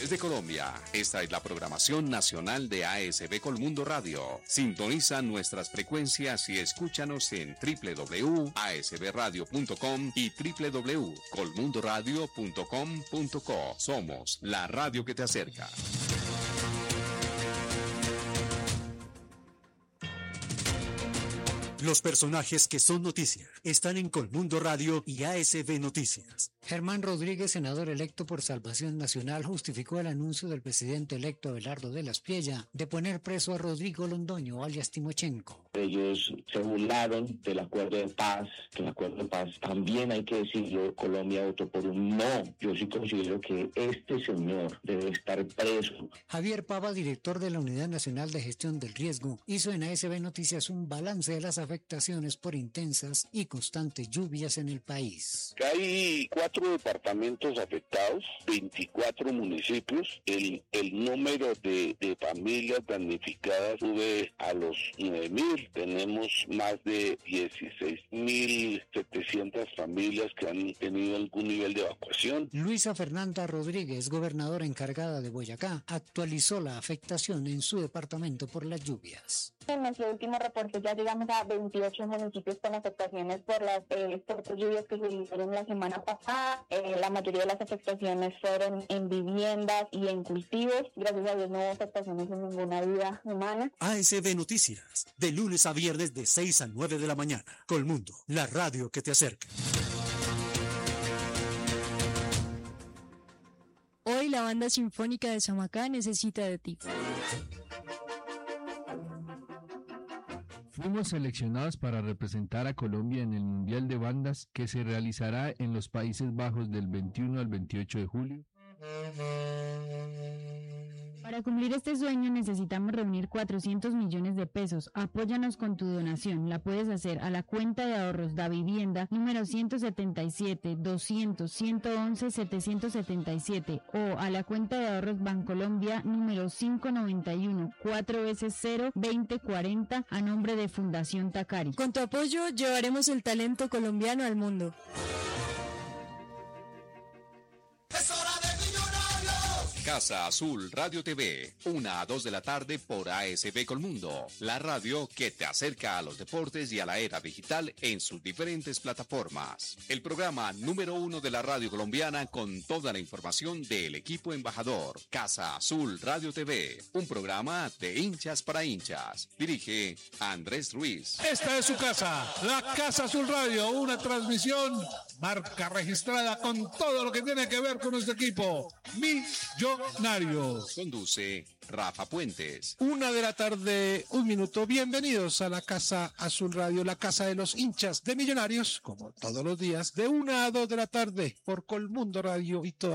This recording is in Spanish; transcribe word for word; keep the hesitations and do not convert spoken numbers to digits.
Desde Colombia, esta es la programación nacional de A S B Colmundo Radio. Sintoniza nuestras frecuencias y escúchanos en doble u doble u doble u punto a s b radio punto com y doble u doble u doble u punto colmundo radio punto com punto co. Somos la radio que te acerca. Los personajes que son noticia están en Colmundo Radio y A S B Noticias. Germán Rodríguez, senador electo por Salvación Nacional, justificó el anuncio del presidente electo Abelardo de la Espriella de poner preso a Rodrigo Londoño, alias Timochenko. Ellos se burlaron del acuerdo de paz, que el acuerdo de paz también hay que decirlo, Colombia votó por un no. Yo sí considero que este señor debe estar preso. Javier Pava, director de la Unidad Nacional de Gestión del Riesgo, hizo en A S B Noticias un balance de las afectaciones por intensas y constantes lluvias en el país. Hay cuatro departamentos afectados, veinticuatro municipios, el, el número de, de familias damnificadas sube a los nueve mil, tenemos más de dieciséis mil setecientas familias que han tenido algún nivel de evacuación. Luisa Fernanda Rodríguez, gobernadora encargada de Boyacá, actualizó la afectación en su departamento por las lluvias. En nuestro último reporte ya llegamos a veintiocho municipios con afectaciones por las eh, fuertes lluvias que se hicieron la semana pasada. Eh, la mayoría de las afectaciones fueron en viviendas y en cultivos. Gracias a Dios no hubo afectaciones en ninguna vida humana. A S B Noticias, de lunes a viernes de seis a nueve de la mañana. Colmundo, la radio que te acerca. Hoy la Banda Sinfónica de Samacá necesita de ti. Fuimos seleccionados para representar a Colombia en el Mundial de Bandas que se realizará en los Países Bajos del veintiuno al veintiocho de julio. Para cumplir este sueño necesitamos reunir cuatrocientos millones de pesos. Apóyanos con tu donación. La puedes hacer a la cuenta de ahorros Da Vivienda número ciento setenta y siete, doscientos, ciento once, setecientos setenta y siete o a la cuenta de ahorros Bancolombia número cinco noventa y uno, cuatro veces cero, veinte cuarenta a nombre de Fundación Tacari. Con tu apoyo llevaremos el talento colombiano al mundo. Casa Azul Radio T V, una a dos de la tarde por A S B Colmundo, la radio que te acerca a los deportes y a la era digital en sus diferentes plataformas. El programa número uno de la radio colombiana con toda la información del equipo embajador. Casa Azul Radio T V, un programa de hinchas para hinchas. Dirige Andrés Ruiz. Esta es su casa, la Casa Azul Radio, una transmisión marca registrada con todo lo que tiene que ver con nuestro equipo. Millonarios. Conduce Rafa Puentes. Una de la tarde, un minuto. Bienvenidos a la Casa Azul Radio, la casa de los hinchas de Millonarios, como todos los días, de una a dos de la tarde, por Colmundo Radio y toda